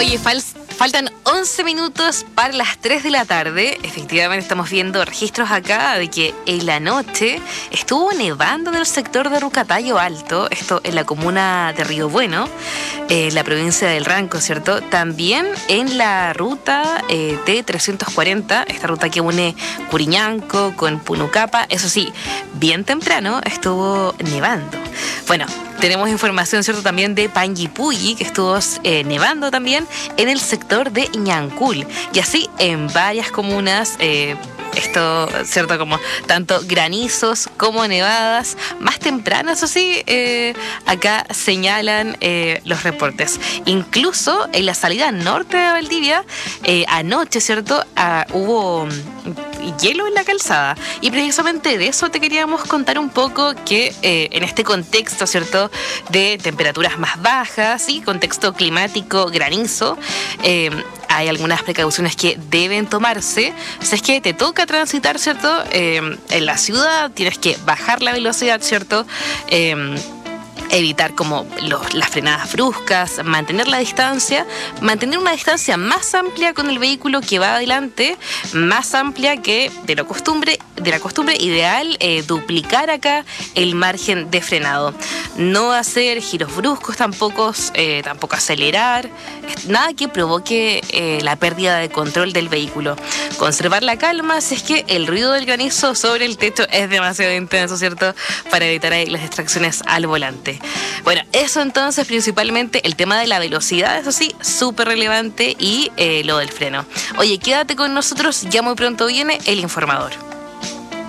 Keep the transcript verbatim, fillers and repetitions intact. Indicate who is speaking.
Speaker 1: Oye, fal- faltan once minutos para las tres de la tarde. Efectivamente estamos viendo registros acá de que en la noche estuvo nevando en el sector de Rucatayo Alto, esto en la comuna de Río Bueno, eh, la provincia del Ranco, ¿cierto? También en la ruta eh, T trescientos cuarenta, esta ruta que une Curiñanco con Punucapa. Eso sí, bien temprano estuvo nevando. Bueno, tenemos información, ¿cierto?, también de Panguipulli, que estuvo eh, nevando también en el sector de Ñancul. Y así en varias comunas, eh, esto, ¿cierto?, como tanto granizos como nevadas. Más temprano, eso sí, eh, acá señalan eh, los reportes. Incluso en la salida norte de Valdivia, eh, anoche, ¿cierto?, ah, hubo hielo en la calzada. Y precisamente de eso te queríamos contar un poco, que eh, en este contexto, ¿cierto?, de temperaturas más bajas y contexto climático granizo, eh, hay algunas precauciones que deben tomarse. Si es que te toca transitar, ¿cierto?, eh, en la ciudad, tienes que bajar la velocidad, ¿cierto?, eh, evitar como los, las frenadas bruscas, mantener la distancia, mantener una distancia más amplia con el vehículo que va adelante, más amplia que de lo costumbre, de la costumbre ideal, eh, duplicar acá el margen de frenado. No hacer giros bruscos, tampoco, eh, tampoco acelerar, nada que provoque eh, la pérdida de control del vehículo. Conservar la calma si es que el ruido del granizo sobre el techo es demasiado intenso, ¿cierto?, para evitar ahí las distracciones al volante. Bueno, eso entonces, principalmente el tema de la velocidad, eso sí, súper relevante, y eh, lo del freno. Oye, quédate con nosotros, ya muy pronto viene el informador.